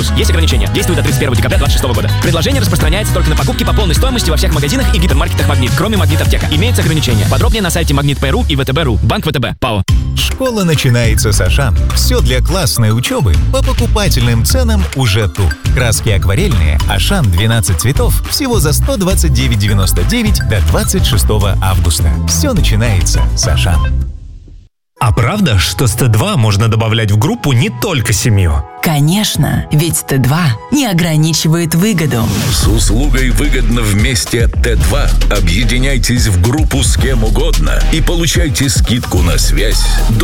Есть ограничения. Действует до 31 декабря 2026 года. Предложение распространяется только на покупки по полной стоимости во всех магазинах и гипермаркетах «Магнит», кроме «Магнит-Аптека». Имеется ограничение. Подробнее на сайте Магнит.ру и ВТБ.ру. Банк ВТБ. ПАО. Школа начинается с Ашан. Все для классной учебы по покупательным ценам уже тут. Краски акварельные Ашан 12 цветов всего за 129,99 до 26 августа. Все начинается с Ашан. А правда, что с Т2 можно добавлять в группу не только семью? Конечно, ведь Т2 не ограничивает выгоду. С услугой «Выгодно вместе» от Т2 объединяйтесь в группу с кем угодно и получайте скидку на связь до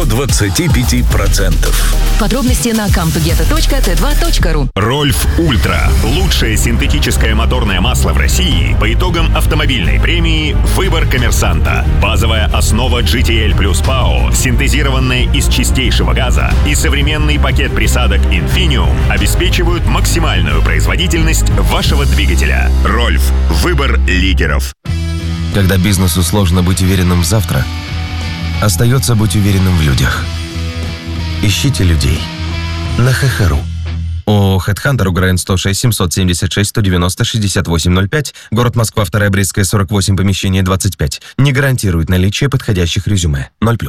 25%. Подробности на comtogetto.t2.ru. Рольф Ультра. Лучшее синтетическое моторное масло в России по итогам автомобильной премии «Выбор коммерсанта». Базовая основа GTL плюс ПАО, синтезированная из чистейшего газа, и современный пакет присадок Infineum обеспечивают максимальную производительность вашего двигателя. Рольф. Выбор лидеров. Когда бизнесу сложно быть уверенным в завтра, остается быть уверенным в людях. Ищите людей на ХХ.ру. ООО «Хедхантер», УГРН 106 776 190 6805, город Москва, 2 Брестская, 48, помещение 25. Не гарантирует наличие подходящих резюме. 0+.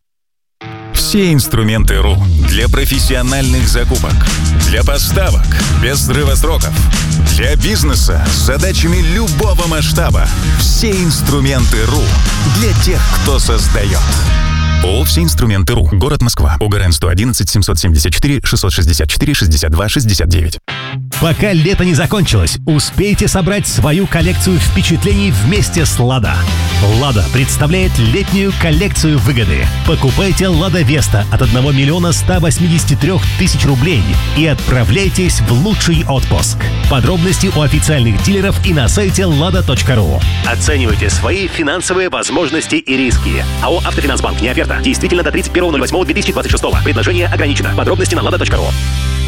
Все инструменты РУ для профессиональных закупок, для поставок без срыва сроков, для бизнеса с задачами любого масштаба. Все инструменты РУ для тех, кто создает. ООО «Все инструменты РУ», город Москва, УГРН 111 774 664 62 69. Пока лето не закончилось, успейте собрать свою коллекцию впечатлений вместе с «Лада». «Лада» представляет летнюю коллекцию выгоды. Покупайте «Лада Веста» от 1 183 000 рублей и отправляйтесь в лучший отпуск. Подробности у официальных дилеров и на сайте lada.ru. Оценивайте свои финансовые возможности и риски. АО «Автофинансбанк». Не оферта. Действительно до 31.08.2026. Предложение ограничено. Подробности на lada.ru.